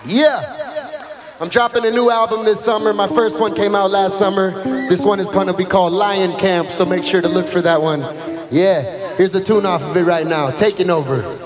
Yeah, I'm dropping a new album this summer. My first one came out last summer. This one is gonna be called Lion Camp, so make sure to look for that one. Yeah, here's a tune off of it right now, Taking Over.